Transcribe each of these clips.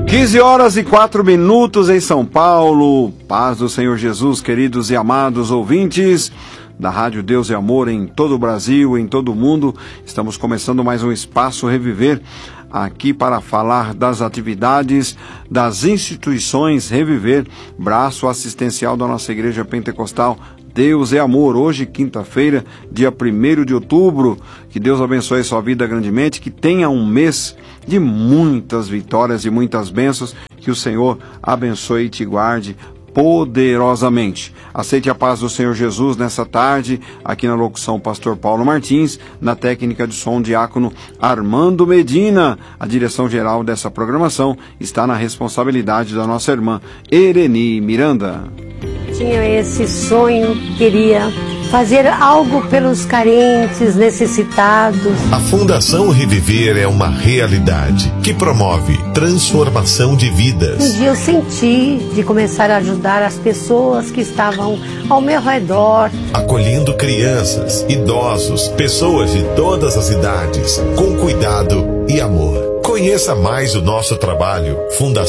15h04 em São Paulo. Paz do Senhor Jesus, queridos e amados ouvintes da Rádio Deus e Amor em todo o Brasil, em todo o mundo. Estamos começando mais um Espaço Reviver, aqui para falar das atividades das instituições Reviver, braço assistencial da nossa Igreja Pentecostal Deus é Amor. Hoje, quinta-feira, dia 1º de outubro. Que Deus abençoe sua vida grandemente, que tenha um mês de muitas vitórias e muitas bênçãos, que o Senhor abençoe e te guarde poderosamente. Aceite a paz do Senhor Jesus nessa tarde, aqui na locução Pastor Paulo Martins, na técnica de som Diácono Armando Medina. A direção geral dessa programação está na responsabilidade da nossa irmã Ereni Miranda. Tinha esse sonho, queria fazer algo pelos carentes, necessitados. A Fundação Reviver é uma realidade que promove transformação de vidas. Um dia eu senti de começar a ajudar as pessoas que estavam ao meu redor. Acolhendo crianças, idosos, pessoas de todas as idades, com cuidado e amor. Conheça mais o nosso trabalho,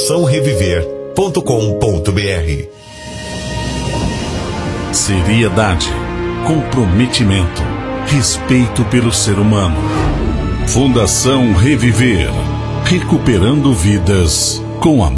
fundaçãoreviver.com.br. Seriedade, comprometimento, respeito pelo ser humano. Fundação Reviver, recuperando vidas com amor.